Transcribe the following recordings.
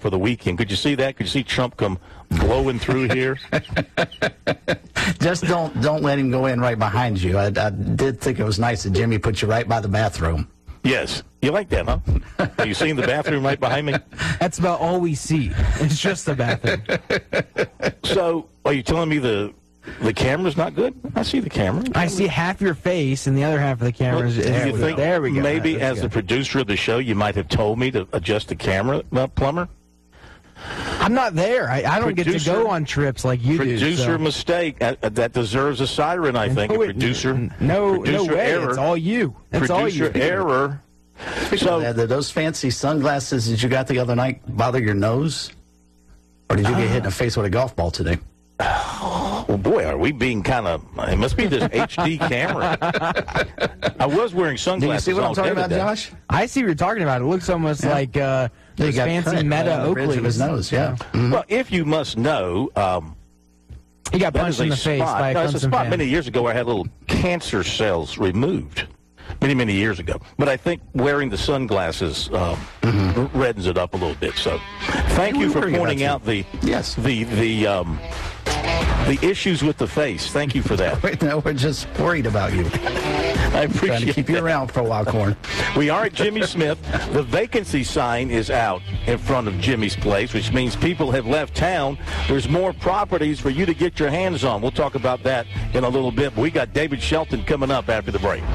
for the weekend. Could you see that? Could you see Trump come blowing through here? Just don't let him go in right behind you. I did think it was nice that Jimmy put you right by the bathroom. Yes. You like that, huh? Are you seeing the bathroom right behind me? That's about all we see. It's just the bathroom. So, are you telling me the camera's not good? I see the camera. I see half your face, and the other half of the camera is you think there we go. Maybe as the producer of the show, you might have told me to adjust the camera, Plummer? I'm not there. I don't get to go on trips like you do. Producer mistake. That deserves a siren, I think. Producer way. Error. It's all you. It's all you. Producer error. So, did those fancy sunglasses that you got the other night bother your nose? Or did you get hit in the face with a golf ball today? Well, boy, are we being kind of... It must be this HD camera. I was wearing sunglasses. Do you see what I'm talking about, Josh? I see what you're talking about. It looks almost like those fancy Meta Oakleys. Of his nose, yeah. Mm-hmm. Well, if you must know... he got punched in the face by a Clemson It's a spot fan. many years ago where I had little cancer cells removed. Many years ago. But I think wearing the sunglasses reddens it up a little bit. So thank you for pointing out the issues with the face. Thank you for that. No, we're just worried about you. I appreciate Trying to keep you around for a while, Corn. We are at Jimmy Smith. The vacancy sign is out in front of Jimmy's place, which means people have left town. There's more properties for you to get your hands on. We'll talk about that in a little bit. But we got David Shelton coming up after the break.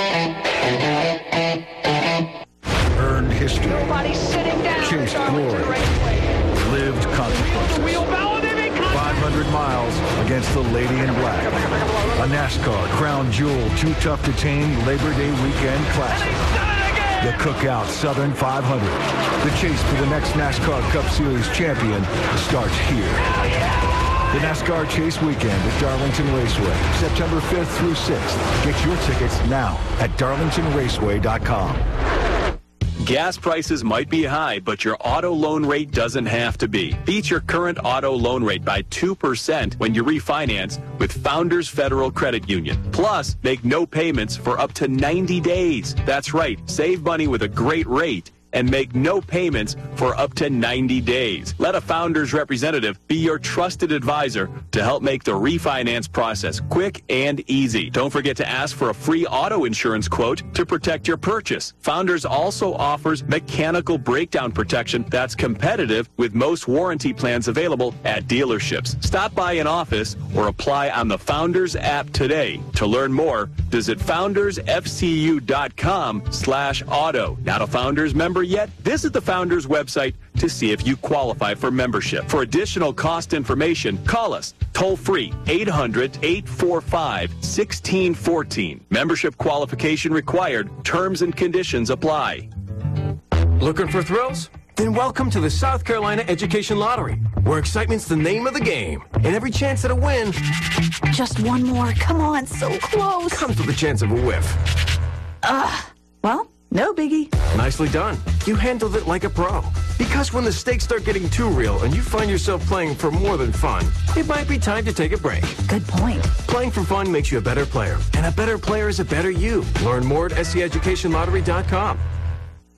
Earned history. Nobody's sitting down. Chased glory. Lived consequences. 500 miles against the Lady in Black. A NASCAR Crown Jewel Too Tough to Tame Labor Day Weekend Classic. The Cookout Southern 500. The chase for the next NASCAR Cup Series champion starts here. The NASCAR Chase Weekend at Darlington Raceway, September 5th through 6th. Get your tickets now at darlingtonraceway.com. Gas prices might be high, but your auto loan rate doesn't have to be. Beat your current auto loan rate by 2% when you refinance with Founders Federal Credit Union. Plus, make no payments for up to 90 days. That's right, save money with a great rate and make no payments for up to 90 days. Let a Founders representative be your trusted advisor to help make the refinance process quick and easy. Don't forget to ask for a free auto insurance quote to protect your purchase. Founders also offers mechanical breakdown protection that's competitive with most warranty plans available at dealerships. Stop by an office or apply on the Founders app today. To learn more, visit foundersfcu.com/auto. Not a Founders member yet? Visit the Founders website to see if you qualify for membership. For additional cost information, call us toll-free 800-845-1614. Membership qualification required. Terms and conditions apply. Looking for thrills? Then welcome to the South Carolina Education Lottery, where excitement's the name of the game. And every chance at a win... Just one more. Come on, so close. ...comes with a chance of a whiff. Well, no biggie. Nicely done. You handled it like a pro. Because when the stakes start getting too real and you find yourself playing for more than fun, it might be time to take a break. Good point. Playing for fun makes you a better player. And a better player is a better you. Learn more at seeducationlottery.com.